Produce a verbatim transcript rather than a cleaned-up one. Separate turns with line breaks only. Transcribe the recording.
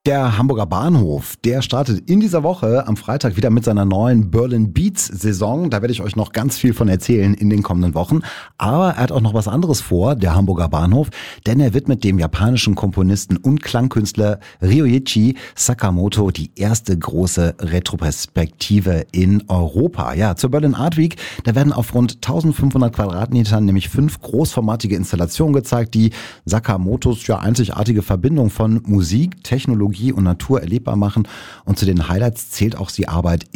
Der Hamburger Bahnhof, der startet in dieser Woche am Freitag wieder mit seiner neuen Berlin Beats Saison. Da werde ich euch noch ganz viel von erzählen in den kommenden Wochen. Aber er hat auch noch was anderes vor, der Hamburger Bahnhof, denn er widmet dem japanischen Komponisten und Klangkünstler Ryuichi Sakamoto die erste große Retroperspektive in Europa. Ja, zur Berlin Art Week, da werden auf rund eintausendfünfhundert Quadratmetern nämlich fünf großformatige Installationen gezeigt, die Sakamotos ja einzigartige Verbindung von Musik, Technologie und Natur erlebbar machen. Und zu den Highlights zählt auch die Arbeit